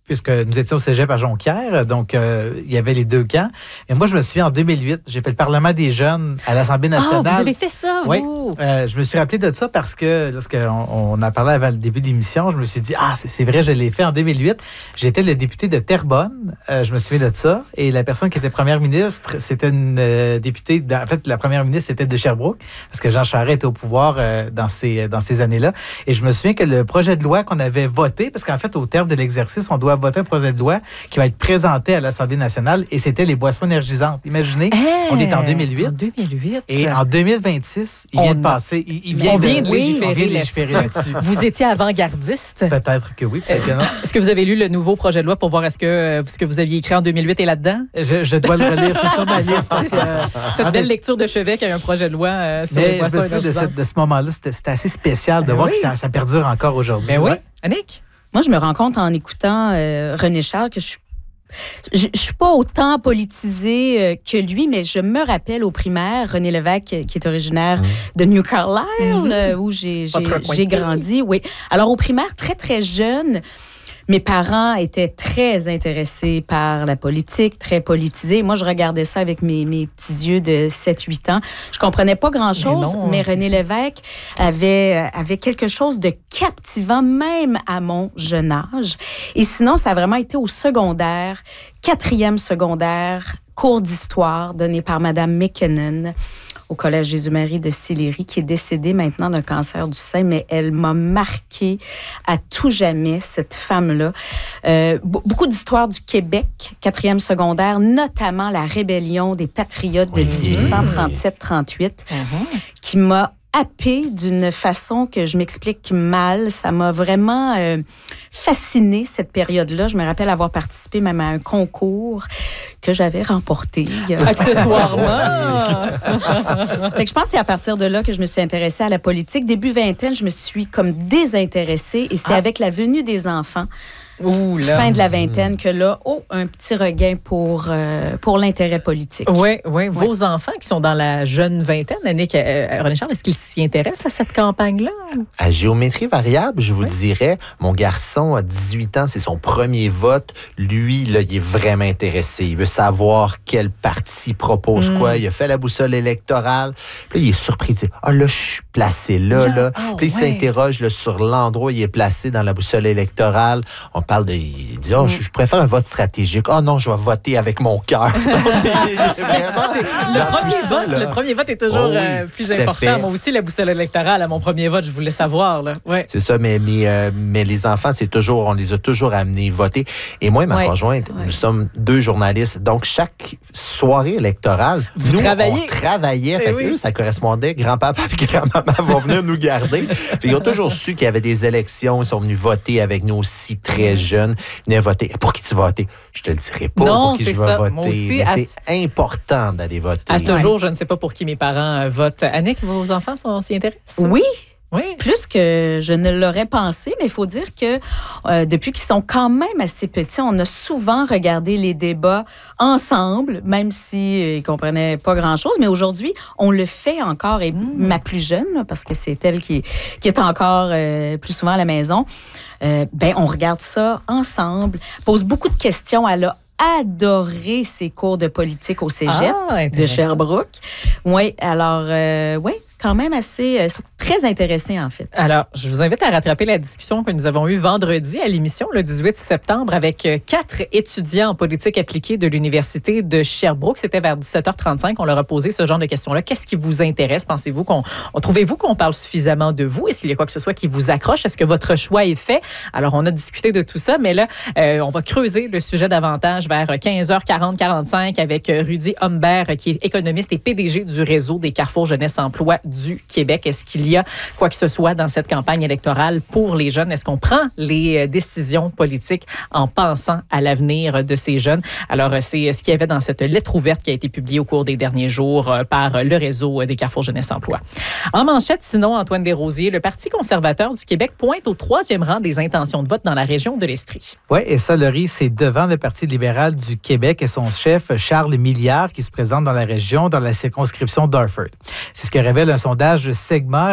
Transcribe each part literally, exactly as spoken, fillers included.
puisque nous étions au cégep à Jonquière, donc euh, il y avait les deux camps. Et moi, je me souviens, en deux mille huit, j'ai fait le Parlement des jeunes à l'Assemblée nationale. Ah, vous avez fait ça, vous? Oui, euh, je me suis rappelé de ça parce que lorsqu'on on a parlé avant le début de l'émission, je me suis dit, ah, c'est, c'est vrai, je l'ai fait en deux mille huit. J'étais le député de Terrebonne, euh, je me souviens de ça, et la personne qui était première ministre, c'était une euh, députée, de, en fait, la première ministre était de Sherbrooke, parce que Jean Charest était au pouvoir euh, dans, ces, dans ces années-là. Et je me souviens que le projet de loi qu'on avait voté, parce qu'en fait, au terme de l'exercice, on doit voter un projet de loi qui va être présenté à l'Assemblée nationale, et c'était les boissons énergisantes. Imaginez, hey, on est en deux mille huit. En deux mille huit. Et en deux mille vingt-six, il vient on, de passer. Il, il vient on vient de, de légiférer, oui, on vient de légiférer là-dessus. là-dessus. Vous étiez avant-gardiste? Peut-être que oui, peut-être que non. Est-ce que vous avez lu le nouveau projet de loi pour voir est-ce que euh, ce que vous aviez écrit en deux mille huit est là-dedans? Je, je dois le relire, c'est sur ma liste. C'est ça. Euh, Cette belle lecture de chevet qui a un projet de loi euh, sur mais les boissons je me souviens de, cette, de ce moment-là, c'était, c'était assez spécial de ben voir oui. que ça, ça perdure encore aujourd'hui. Ben oui. Ouais. Annick? Moi, je me rends compte en écoutant euh, René Charles que je suis Je ne suis pas autant politisée euh, que lui, mais je me rappelle au primaire, René Lévesque, qui est originaire mmh. de New Carlisle, mmh. euh, où j'ai, j'ai, j'ai grandi. Oui. Alors, au primaire, très, très jeune, mes parents étaient très intéressés par la politique, très politisés. Moi, je regardais ça avec mes, mes petits yeux de sept huit ans. Je comprenais pas grand-chose, mais, non, mais René Lévesque avait, avait quelque chose de captivant, même à mon jeune âge. Et sinon, ça a vraiment été au secondaire, quatrième secondaire, cours d'histoire donné par Madame McKinnon au Collège Jésus-Marie de Sillery, qui est décédée maintenant d'un cancer du sein, mais elle m'a marquée à tout jamais, cette femme-là. Euh, beaucoup d'histoires du Québec, quatrième secondaire, notamment la rébellion des Patriotes de dix-huit cent trente-sept trente-huit, mmh. qui m'a happée d'une façon que je m'explique mal. Ça m'a vraiment euh, fascinée, cette période-là. Je me rappelle avoir participé même à un concours que j'avais remporté. Accessoirement! Fait que je pense que c'est à partir de là que je me suis intéressée à la politique. Début vingtaine, je me suis comme désintéressée et c'est ah. avec la venue des enfants, Ouh là. fin de la vingtaine, que là, oh, un petit regain pour, euh, pour l'intérêt politique. Oui, oui. Vos ouais. enfants qui sont dans la jeune vingtaine, Annick, euh, René Charles, est-ce qu'ils s'y intéressent à cette campagne-là? À géométrie variable, je vous oui. dirais, mon garçon a dix-huit ans, c'est son premier vote. Lui, là, il est vraiment intéressé. Il veut savoir quel parti propose mm. quoi. Il a fait la boussole électorale. Puis là, il est surpris. Il dit, ah, là, je suis placé là, là. là. Oh, puis il ouais. s'interroge là, sur l'endroit où il est placé dans la boussole électorale. On parle de... Il dit, oh, mm. je, je préfère un vote stratégique. Ah oh, non, je vais voter avec mon cœur. le, premier vote, ça, le premier vote est toujours oh, oui, euh, plus important. Moi aussi, la boussole électorale, à mon premier vote, je voulais savoir. Là. Ouais. C'est ça, mais, mais, euh, mais les enfants, c'est toujours, on les a toujours amenés voter. Et moi et ma ouais. conjointe, ouais. nous sommes deux journalistes. Donc, chaque soirée électorale, Vous nous, travaillez. on travaillait. Fait oui. que eux, ça correspondait. Grand-papa et grand-maman vont venir nous garder. Fait, ils ont toujours su qu'il y avait des élections. Ils sont venus voter avec nous aussi très jeunes. Ils venaient voter. Pour qui tu vas voter? Je te le dirai pas non, pour qui je vais ça. voter. Moi aussi, mais c'est ce... important d'aller voter. À ce ouais. jour, je ne sais pas pour qui mes parents votent. Annick, vos enfants sont, s'y intéressent? Oui. Oui. Plus que je ne l'aurais pensé, mais il faut dire que euh, depuis qu'ils sont quand même assez petits, on a souvent regardé les débats ensemble, même s'ils euh, ne comprenaient pas grand-chose. Mais aujourd'hui, on le fait encore. Et mmh. ma plus jeune, là, parce que c'est elle qui, qui est encore euh, plus souvent à la maison, euh, ben on regarde ça ensemble, pose beaucoup de questions. Elle a adoré ses cours de politique au cégep ah, de Sherbrooke. Oui, alors, euh, oui. quand même assez, euh, très intéressés, en fait. Alors, je vous invite à rattraper la discussion que nous avons eue vendredi à l'émission, le dix-huit septembre, avec quatre étudiants en politique appliquée de l'Université de Sherbrooke. C'était vers dix-sept heures trente-cinq. On leur a posé ce genre de questions-là. Qu'est-ce qui vous intéresse? Pensez-vous qu'on... Trouvez-vous qu'on parle suffisamment de vous? Est-ce qu'il y a quoi que ce soit qui vous accroche? Est-ce que votre choix est fait? Alors, on a discuté de tout ça, mais là, euh, on va creuser le sujet davantage vers quinze heures quarante quarante-cinq avec Rudy Humbert, qui est économiste et P D G du réseau des Carrefour Jeunesse Emploi du Québec. Est-ce qu'il y a quoi que ce soit dans cette campagne électorale pour les jeunes? Est-ce qu'on prend les décisions politiques en pensant à l'avenir de ces jeunes? Alors, c'est ce qu'il y avait dans cette lettre ouverte qui a été publiée au cours des derniers jours par le réseau des Carrefour Jeunesse Emploi. En manchette, sinon, Antoine Desrosiers, le Parti conservateur du Québec pointe au troisième rang des intentions de vote dans la région de l'Estrie. Oui, et ça, Laurie, c'est devant le Parti libéral du Québec et son chef, Charles Milliard, qui se présente dans la région, dans la circonscription d'Harford. C'est ce que révèle un sondage de Segma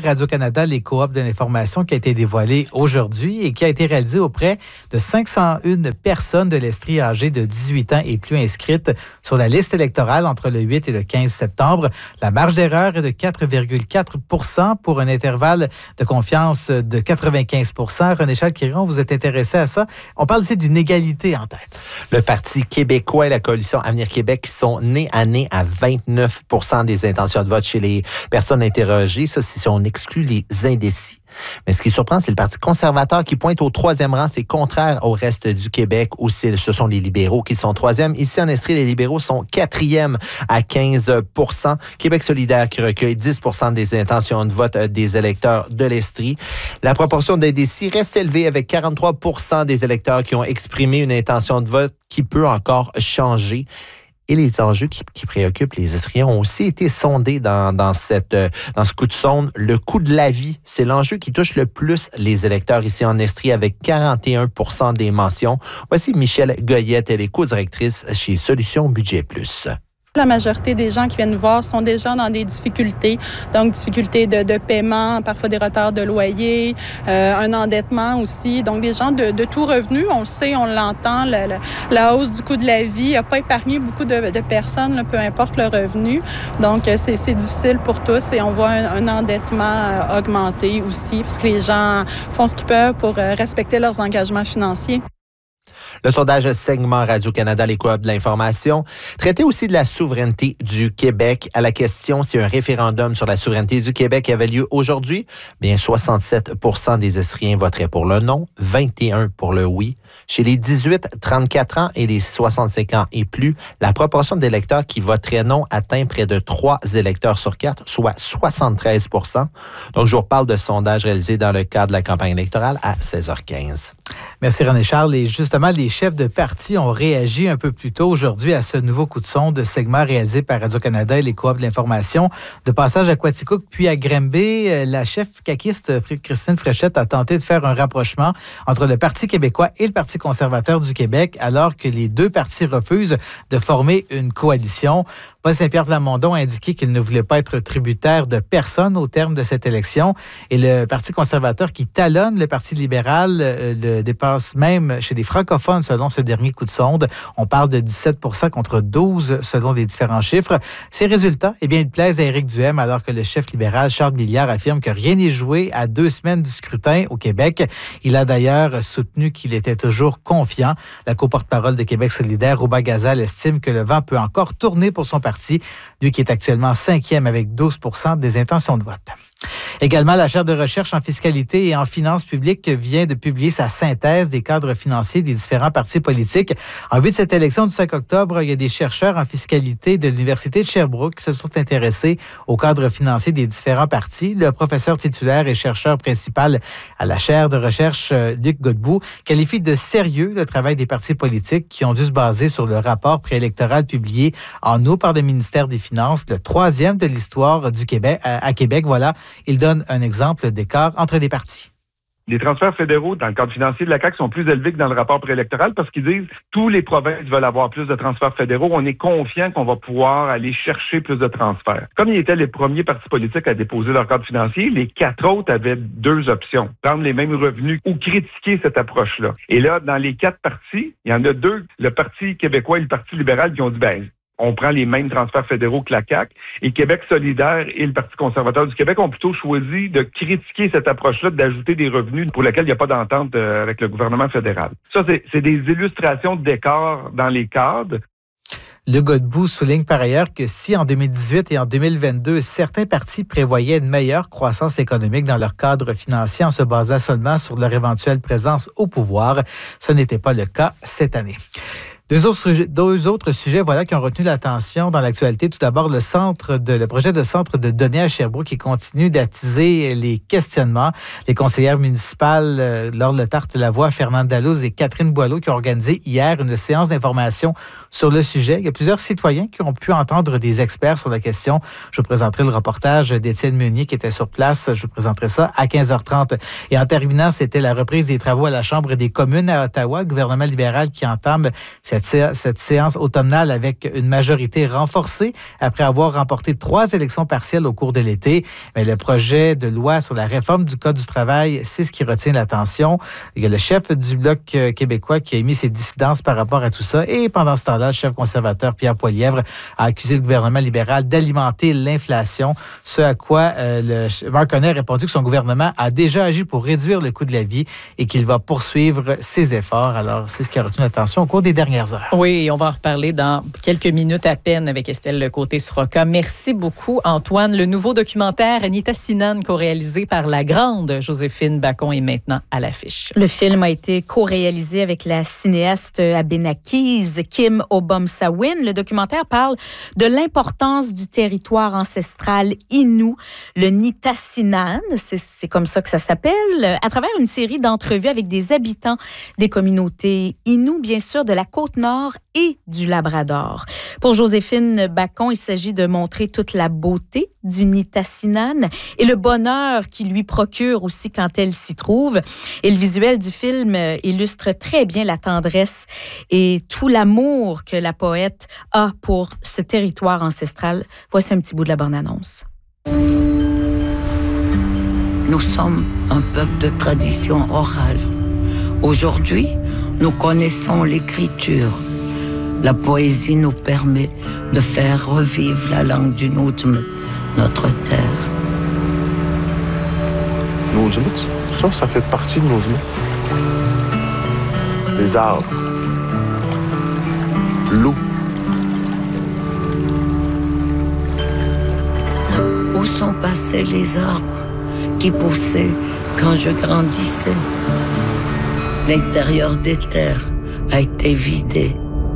Radio-Canada, les coops de l'information qui a été dévoilé aujourd'hui et qui a été réalisé auprès de cinq cent une personnes de l'Estrie âgées de dix-huit ans et plus inscrites sur la liste électorale entre le huit et le quinze septembre. La marge d'erreur est de quatre virgule quatre pour cent pour un intervalle de confiance de quatre-vingt-quinze pour cent. René-Charles Quirion, vous êtes intéressé à ça. On parle ici d'une égalité en tête. Le Parti québécois et la coalition Avenir Québec qui sont nez à nez à vingt-neuf pour cent des intentions de vote chez les personnes interrogées. Ça, si on exclut les indécis. Mais ce qui surprend, c'est le Parti conservateur qui pointe au troisième rang. C'est contraire au reste du Québec où ce sont les libéraux qui sont troisième. Ici, en Estrie, les libéraux sont quatrième à quinze pour cent. Québec solidaire qui recueille dix pour cent des intentions de vote des électeurs de l'Estrie. La proportion d'indécis reste élevée avec quarante-trois pour cent des électeurs qui ont exprimé une intention de vote qui peut encore changer. Et les enjeux qui, qui préoccupent les Estriens ont aussi été sondés dans, dans, cette, dans ce coup de sonde. Le coût de la vie, c'est l'enjeu qui touche le plus les électeurs ici en Estrie avec quarante et un pour cent des mentions. Voici Michèle Goyette, elle est co-directrice chez Solutions Budget Plus. La majorité des gens qui viennent nous voir sont déjà dans des difficultés, donc difficultés de, de paiement, parfois des retards de loyer, euh, un endettement aussi. Donc des gens de, de tout revenu, on le sait, on l'entend, la, la, la hausse du coût de la vie n'a pas épargné beaucoup de, de personnes, là, peu importe le revenu. Donc c'est, c'est difficile pour tous et on voit un, un endettement augmenter aussi parce que les gens font ce qu'ils peuvent pour respecter leurs engagements financiers. Le sondage segment Radio-Canada, les coops de l'information, traitait aussi de la souveraineté du Québec. À la question si un référendum sur la souveraineté du Québec avait lieu aujourd'hui, bien soixante-sept pour cent des Estriens voteraient pour le non, vingt et un pour cent pour le oui. Chez les dix-huit à trente-quatre ans et les soixante-cinq ans et plus, la proportion d'électeurs qui voteraient non atteint près de trois électeurs sur quatre, soit soixante-treize pour cent. Donc, je vous reparle de sondage réalisé dans le cadre de la campagne électorale à seize heures quinze. Merci René-Charles. Et justement, les chefs de parti ont réagi un peu plus tôt aujourd'hui à ce nouveau coup de sonde de segment réalisé par Radio-Canada et les coops de l'information. De passage à Quaticook puis à Granby, la chef caquiste Christine Fréchette a tenté de faire un rapprochement entre le Parti québécois et le Parti conservateur du Québec, alors que les deux partis refusent de former une coalition. Paul Saint-Pierre Plamondon a indiqué qu'il ne voulait pas être tributaire de personne au terme de cette élection. Et le Parti conservateur qui talonne le Parti libéral euh, le dépasse même chez les francophones selon ce dernier coup de sonde. On parle de dix-sept pour cent contre douze selon les différents chiffres. Ces résultats, eh bien, ils plaisent à Éric Duhem alors que le chef libéral Charles Milliard affirme que rien n'est joué à deux semaines du scrutin au Québec. Il a d'ailleurs soutenu qu'il était toujours confiant. La co-porte-parole de Québec solidaire, Rouba Gazal, estime que le vent peut encore tourner pour son parti. Lui qui est actuellement cinquième avec douze pour cent des intentions de vote. Également, la chaire de recherche en fiscalité et en finances publiques vient de publier sa synthèse des cadres financiers des différents partis politiques. En vue de cette élection du cinq octobre, il y a des chercheurs en fiscalité de l'Université de Sherbrooke qui se sont intéressés aux cadres financiers des différents partis. Le professeur titulaire et chercheur principal à la chaire de recherche, Luc Godbout, qualifie de sérieux le travail des partis politiques qui ont dû se baser sur le rapport préélectoral publié en août par le ministère des Finances, le troisième de l'histoire du Québec, à, à Québec. Voilà, il donne un exemple d'écart entre les partis. Les transferts fédéraux dans le cadre financier de la C A Q sont plus élevés que dans le rapport préélectoral parce qu'ils disent tous les provinces veulent avoir plus de transferts fédéraux. On est confiant qu'on va pouvoir aller chercher plus de transferts. Comme ils étaient les premiers partis politiques à déposer leur cadre financier, les quatre autres avaient deux options. Prendre les mêmes revenus ou critiquer cette approche-là. Et là, dans les quatre partis, il y en a deux, le Parti québécois et le Parti libéral, qui ont dit, ben, on prend les mêmes transferts fédéraux que la C A Q. Et Québec solidaire et le Parti conservateur du Québec ont plutôt choisi de critiquer cette approche-là, d'ajouter des revenus pour lesquels il n'y a pas d'entente euh, avec le gouvernement fédéral. Ça, c'est, c'est des illustrations d'écart dans les cadres. Le Godbout souligne par ailleurs que si en deux mille dix-huit et en deux mille vingt-deux, certains partis prévoyaient une meilleure croissance économique dans leur cadre financier en se basant seulement sur leur éventuelle présence au pouvoir, ce n'était pas le cas cette année. Deux autres, deux autres sujets voilà, qui ont retenu l'attention dans l'actualité. Tout d'abord, le centre de le projet de centre de données à Sherbrooke qui continue d'attiser les questionnements. Les conseillères municipales, euh, Laure Letarte-Lavoie, Fernande Dalloz et Catherine Boileau qui ont organisé hier une séance d'information sur le sujet. Il y a plusieurs citoyens qui ont pu entendre des experts sur la question. Je vous présenterai le reportage d'Étienne Meunier qui était sur place. Je vous présenterai ça à quinze heures trente. Et en terminant, c'était la reprise des travaux à la Chambre des communes à Ottawa, le gouvernement libéral qui entame cette cette, sé- cette séance automnale avec une majorité renforcée après avoir remporté trois élections partielles au cours de l'été. Mais le projet de loi sur la réforme du Code du travail, c'est ce qui retient l'attention. Il y a le chef du Bloc québécois qui a émis ses dissidences par rapport à tout ça. Et pendant ce temps-là, le chef conservateur Pierre Poilievre a accusé le gouvernement libéral d'alimenter l'inflation, ce à quoi euh, le, Mark Carney a répondu que son gouvernement a déjà agi pour réduire le coût de la vie et qu'il va poursuivre ses efforts. Alors, c'est ce qui a retenu l'attention au cours des dernières heures. Oui, on va en reparler dans quelques minutes à peine avec Estelle Côté-Sroka. Merci beaucoup, Antoine. Le nouveau documentaire Nitassinan, co-réalisé par la grande Joséphine Bacon, est maintenant à l'affiche. Le film a été co-réalisé avec la cinéaste abénaquise Kim Obom-Sawin. Le documentaire parle de l'importance du territoire ancestral Innu, le Nitassinan, c'est, c'est comme ça que ça s'appelle, à travers une série d'entrevues avec des habitants des communautés Innu, bien sûr, de la Côte-Nord et du Labrador. Pour Joséphine Bacon, il s'agit de montrer toute la beauté du Nitassinan et le bonheur qu'il lui procure aussi quand elle s'y trouve. Et le visuel du film illustre très bien la tendresse et tout l'amour que la poète a pour ce territoire ancestral. Voici un petit bout de la bande-annonce. Nous sommes un peuple de tradition orale. Aujourd'hui, nous connaissons l'écriture. La poésie nous permet de faire revivre la langue du Nujmut, notre terre. Nujmut, ça, ça fait partie de Nujmut. Les arbres, l'eau. Où sont passés les arbres qui poussaient quand je grandissais? L'intérieur des terres a été vidé.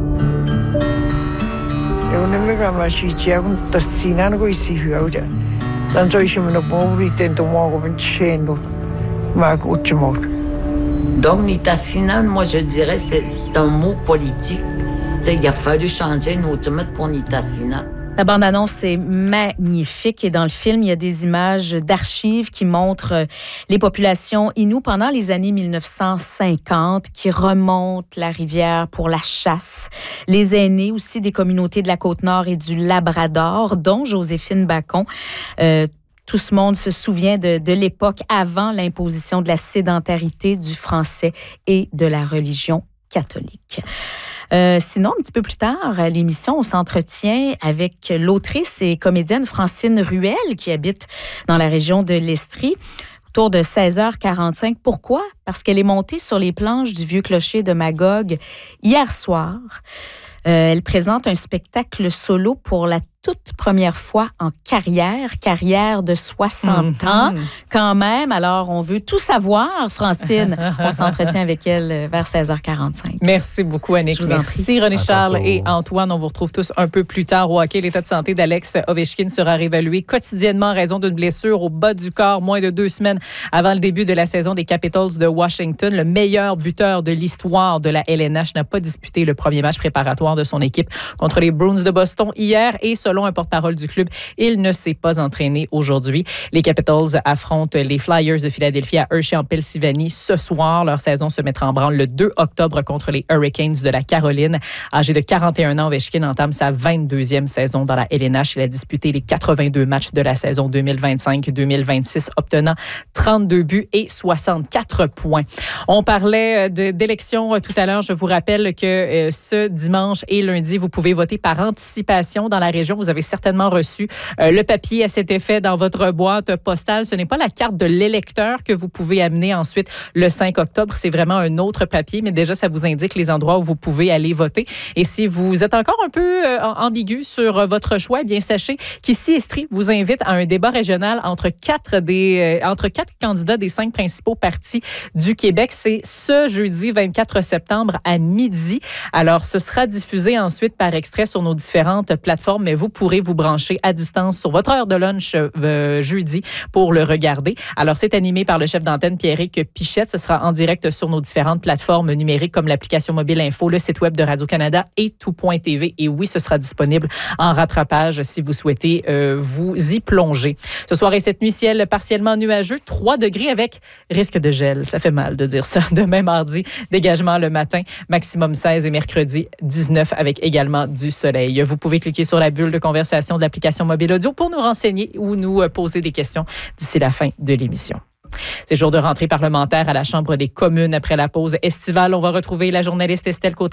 Donc, Nitassinan, moi je dirais, c'est, c'est un mot politique. T'sais, il a fallu changer Nujmut pour Nitassinan. La bande-annonce est magnifique et dans le film, il y a des images d'archives qui montrent les populations Innu pendant les années dix-neuf cent cinquante qui remontent la rivière pour la chasse. Les aînés aussi des communautés de la Côte-Nord et du Labrador, dont Joséphine Bacon. Euh, Tout ce monde se souvient de, de l'époque avant l'imposition de la sédentarité du français et de la religion catholique. Euh, sinon, un petit peu plus tard à l'émission, on s'entretient avec l'autrice et comédienne Francine Ruel qui habite dans la région de l'Estrie. Autour de seize heures quarante-cinq. Pourquoi? Parce qu'elle est montée sur les planches du vieux clocher de Magog hier soir. Euh, elle présente un spectacle solo pour la toute première fois en carrière, carrière de soixante mm-hmm. ans quand même. Alors, on veut tout savoir, Francine. On s'entretient avec elle vers seize heures quarante-cinq. Merci beaucoup, Annick. Je vous Merci, en prie. René Charles et Antoine. On vous retrouve tous un peu plus tard au hockey. L'état de santé d'Alex Ovechkin sera réévalué quotidiennement en raison d'une blessure au bas du corps, moins de deux semaines avant le début de la saison des Capitals de Washington. Le meilleur buteur de l'histoire de la L N H n'a pas disputé le premier match préparatoire de son équipe contre les Bruins de Boston hier et selon un porte-parole du club, il ne s'est pas entraîné aujourd'hui. Les Capitals affrontent les Flyers de Philadelphie à Hershey en Pennsylvanie ce soir. Leur saison se mettra en branle le deux octobre contre les Hurricanes de la Caroline. Âgé de quarante et un ans, Ovechkin entame sa vingt-deuxième saison dans la L N H. Il a disputé les quatre-vingt-deux matchs de la saison deux mille vingt-cinq deux mille vingt-six, obtenant trente-deux buts et soixante-quatre points. On parlait de, d'élections tout à l'heure. Je vous rappelle que euh, ce dimanche et lundi, vous pouvez voter par anticipation dans la région. Vous avez certainement reçu euh, le papier à cet effet dans votre boîte postale. Ce n'est pas la carte de l'électeur que vous pouvez amener ensuite le cinq octobre. C'est vraiment un autre papier, mais déjà, ça vous indique les endroits où vous pouvez aller voter. Et si vous êtes encore un peu euh, ambigu sur euh, votre choix, eh bien, sachez qu'ici, Estrie vous invite à un débat régional entre quatre, des, euh, entre quatre candidats des cinq principaux partis du Québec. C'est ce jeudi vingt-quatre septembre à midi. Alors, ce sera diffusé ensuite par extrait sur nos différentes plateformes, mais vous vous pourrez vous brancher à distance sur votre heure de lunch euh, jeudi pour le regarder. Alors, c'est animé par le chef d'antenne Pierrick Pichette. Ce sera en direct sur nos différentes plateformes numériques comme l'application Mobile Info, le site web de Radio-Canada et tout point T V. Et oui, ce sera disponible en rattrapage si vous souhaitez euh, vous y plonger. Ce soir et cette nuit, ciel partiellement nuageux, trois degrés avec risque de gel. Ça fait mal de dire ça. Demain, mardi, dégagement le matin, maximum seize et mercredi, dix-neuf avec également du soleil. Vous pouvez cliquer sur la bulle de conversation de l'application Mobile Audio pour nous renseigner ou nous poser des questions d'ici la fin de l'émission. C'est jour de rentrée parlementaire à la Chambre des communes après la pause estivale. On va retrouver la journaliste Estelle Côté